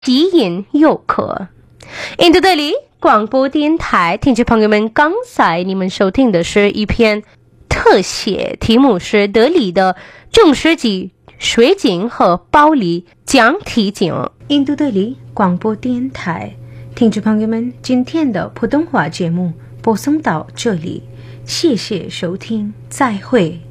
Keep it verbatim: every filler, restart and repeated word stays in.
吸引游客。印度德里广播电台听众朋友们，刚才你们收听的是一篇特写，题目是德里的中世纪水井和保利江堤井。印度德里广播电台听众朋友们，今天的普通话节目播送到这里，谢谢收听，再会。